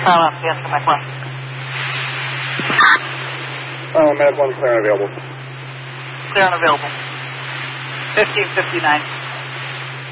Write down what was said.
silence to answer my question. Med 1 clear and available. Clear and available. 1559.